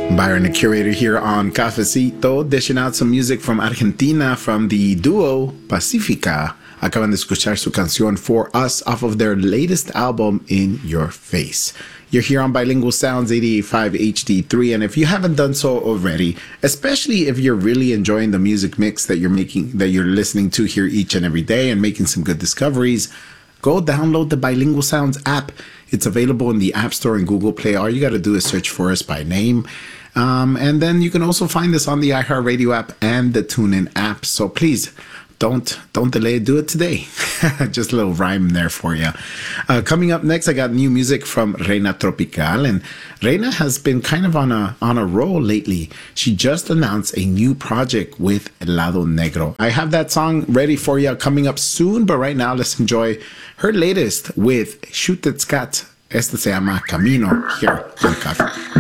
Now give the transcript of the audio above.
Byron, the curator here on Cafecito, dishing out some music from Argentina from the duo Pacifica. Acaban de escuchar su canción For Us off of their latest album, In Your Face. You're here on Bilingual Sounds 88.5 HD3, and if you haven't done so already, especially if you're really enjoying the music mix that you're listening to here each and every day and making some good discoveries, go download the Bilingual Sounds app. It's available in the App Store and Google Play. All you got to do is search for us by name. And then you can also find us on the iHeartRadio app and the TuneIn app. So please, don't delay. Do it today. Just a little rhyme there for you. Coming up next, I got new music from Reina Tropical, and Reina has been kind of on a roll lately. She just announced a new project with Lado Negro. I have that song ready for you coming up soon, but right now let's enjoy her latest with Schutetzkat. Este se llama Camino here on Café.